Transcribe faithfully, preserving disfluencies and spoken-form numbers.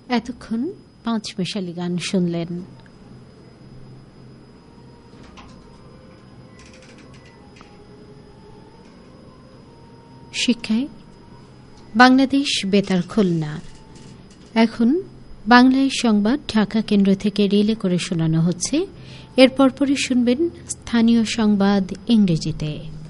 এতক্ষণ পাঁচ মেশালি গান শুনলেন। শিক্ষায় বাংলাদেশ বেতার খুলনা। এখন বাংলায় সংবাদ ঢাকা কেন্দ্র থেকে রিলে করে শোনানো হচ্ছে। এরপর পরই শুনবেন স্থানীয় সংবাদ ইংরেজিতে।